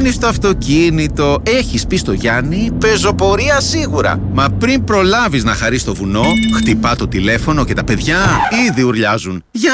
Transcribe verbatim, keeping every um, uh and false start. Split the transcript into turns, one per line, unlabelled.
Μπαίνεις στο αυτοκίνητο, έχεις πει στο Γιάννη, πεζοπορία σίγουρα. Μα πριν προλάβεις να χαρείς το βουνό, χτυπά το τηλέφωνο και τα παιδιά ήδη ουρλιάζουν.